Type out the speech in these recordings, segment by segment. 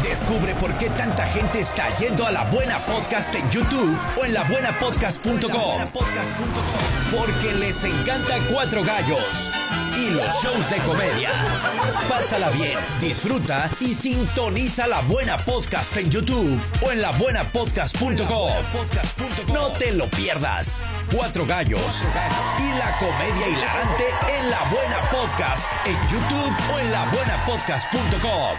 Descubre por qué tanta gente está yendo a La Buena Podcast en YouTube o en labuenapodcast.com. Porque les encanta Cuatro Gallos y los shows de comedia. Pásala bien, disfruta y sintoniza La Buena Podcast en YouTube o en labuenapodcast.com. No te lo pierdas. Cuatro Gallos y la comedia hilarante en La Buena Podcast en YouTube o en labuenapodcast.com.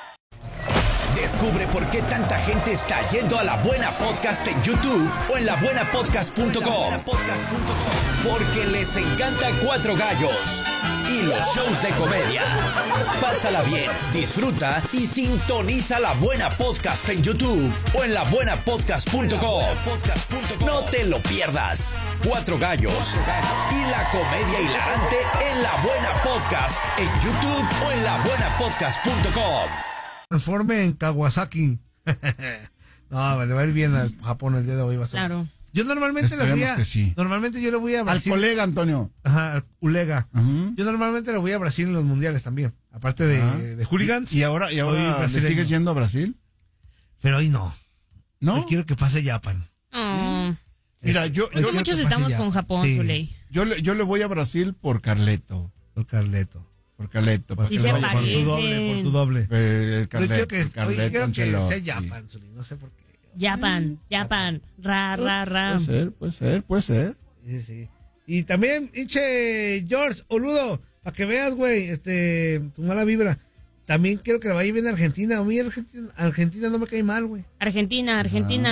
Descubre por qué tanta gente está yendo a La Buena Podcast en YouTube o en labuenapodcast.com. Porque les encanta Cuatro Gallos y los shows de comedia. Pásala bien, disfruta y sintoniza La Buena Podcast en YouTube o en labuenapodcast.com. No te lo pierdas. Cuatro Gallos y la comedia hilarante en La Buena Podcast en YouTube o en labuenapodcast.com. Transforme en Kawasaki. No, le va a ir bien al Japón el día de hoy. Va a ser. Claro. Yo normalmente le voy a... que sí. Normalmente yo le voy a Brasil. Al colega, Antonio. Ajá, al colega. Yo normalmente le voy a Brasil en los mundiales también. Aparte de hooligans. ¿Y ahora le sigues yendo a Brasil? Pero hoy no. ¿No? Hoy quiero que pase Japan. Mira, Hoy muchos estamos con Japón, sí. Zuley. yo le voy a Brasil por Carleto. Por Carleto. Por Carleto. Y se Por tu parece. doble, por tu doble. El Yo quiero que, Carleto, hoy quiero que Ancelotti. sea Japan, Zuli, no sé por qué. Japan. Ra. Puede ser. Sí. Y también, George, Oludo, para que veas, güey, tu mala vibra. También quiero que le vaya bien a Argentina. A mí Argentina no me cae mal, güey. Argentina.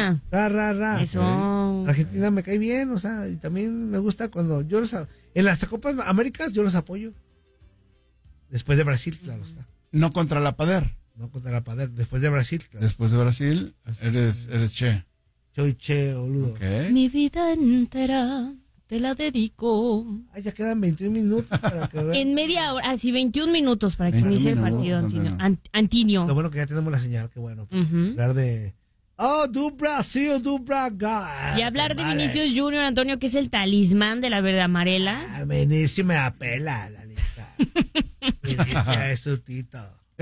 Ra. Eso. Argentina me cae bien, o sea, y también me gusta cuando en las Copas Américas yo los apoyo. Después de Brasil, claro está. No contra la Pader. No contra la Pader, después de Brasil, claro. Después de Brasil, eres Che. Soy Oludo. Okay. Mi vida entera te la dedico. Ay, ya quedan 21 minutos para que vean. En media hora, así 21 minutos para que 21 inicie el partido, minutos, Antinio. Lo bueno que ya tenemos la señal, qué bueno. Ujú. Hablar de... Oh, do Brasil, do Braga. Y hablar de Vinicius Junior, Antonio, que es el talismán de la verde amarela. Vinicius me apela, la lista. Vinicius es su tito.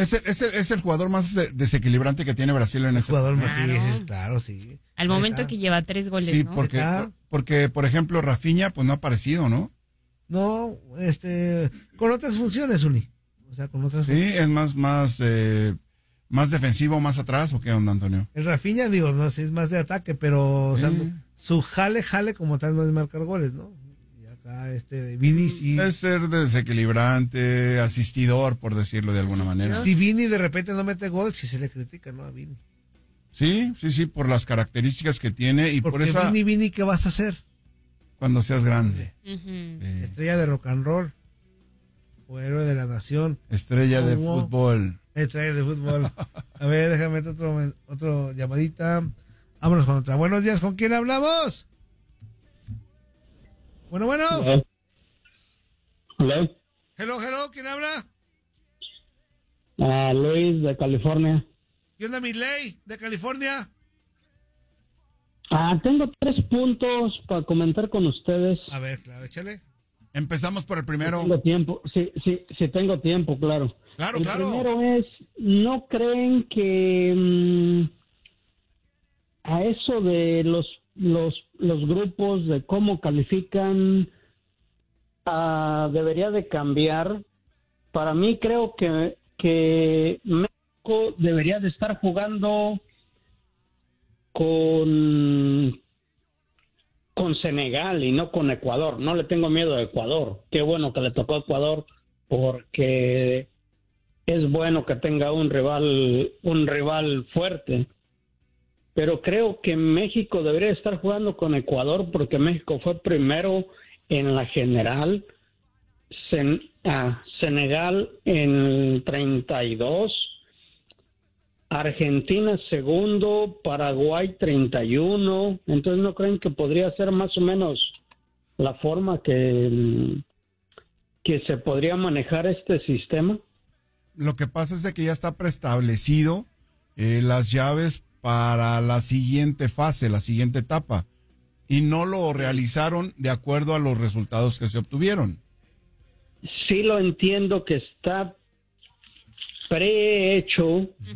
Es el jugador más desequilibrante que tiene Brasil en ese Jugador más, Claro. sí, claro, sí. Al momento que lleva 3 goles, Sí, ¿no? porque, por ejemplo, Rafinha, pues no ha aparecido, ¿no? No, con otras funciones, Uli. O sea, con otras Sí, funciones. es más defensivo, más atrás, ¿o qué onda, Antonio? El Rafinha, digo, no sé, es más de ataque, pero o sea, su jale como tal no es marcar goles, ¿no? Y acá, Vini sí. Es ser desequilibrante, asistidor, por decirlo de alguna manera. Si Vini de repente no mete gol, sí se le critica, ¿no? A Vini. Sí, por las características que tiene y Porque por esa, Vini, ¿qué vas a hacer? cuando seas grande. Ujú. Estrella de rock and roll. O héroe de la nación. Estrella de ¿Cómo? fútbol. Estrella de fútbol. A ver, déjame meter otro llamadita. Vámonos con otra. Buenos días, ¿con quién hablamos? Bueno. Hello. Hello, ¿quién habla? Luis de California. ¿Qué onda, Midley, de California? Tengo 3 puntos para comentar con ustedes. A ver, claro, échale. Empezamos por el primero. Tengo tiempo, sí tengo tiempo, claro. Claro. El primero es, ¿no creen que a eso de los grupos, de cómo califican, debería de cambiar? Para mí creo que México debería de estar jugando con Senegal y no con Ecuador. No le tengo miedo a Ecuador. Qué bueno que le tocó a Ecuador, porque es bueno que tenga un rival fuerte. Pero creo que México debería estar jugando con Ecuador, porque México fue primero en la general. Senegal en 32, Argentina segundo, Paraguay 31. Entonces, ¿no creen que podría ser más o menos la forma que se podría manejar este sistema? Lo que pasa es de que ya está preestablecido las llaves para la siguiente fase, la siguiente etapa, y no lo realizaron de acuerdo a los resultados que se obtuvieron. Sí lo entiendo que está prehecho,